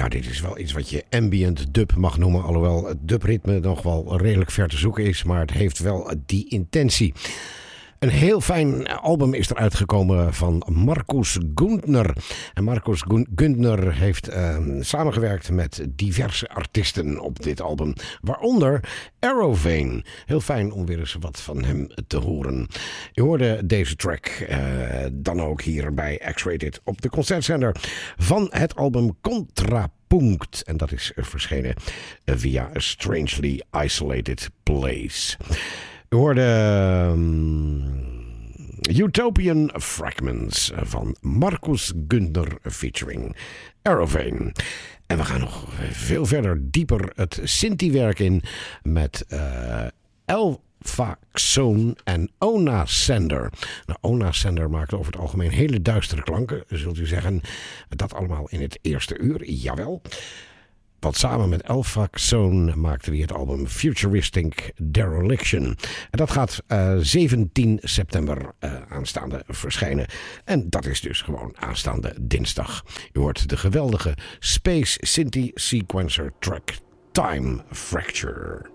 Ja, dit is wel iets wat je ambient dub mag noemen. Alhoewel het dubritme nog wel redelijk ver te zoeken is. Maar het heeft wel die intentie. Een heel fijn album is eruit gekomen van Markus Gundner. En Markus Gundner heeft samengewerkt met diverse artiesten op dit album. Waaronder Arrowvein. Heel fijn om weer eens wat van hem te horen. Je hoorde deze track dan ook hier bij X-Rated op de concertzender van het album Contrapunct. En dat is verschenen via A Strangely Isolated Place. We hoorden Utopian Fragments van Markus Gundner featuring Arrowvein. En we gaan nog veel verder dieper het Sinti-werk in met Elfa Xone en Ona Sander. Nou, Ona Sander maakt over het algemeen hele duistere klanken, zult u zeggen. Dat allemaal in het eerste uur, jawel. Want samen met Elfa Xone maakte hij het album Futuristic Dereliction. En dat gaat 17 september aanstaande verschijnen. En dat is dus gewoon aanstaande dinsdag. Je hoort de geweldige Space Sinti Sequencer track Time Fracture.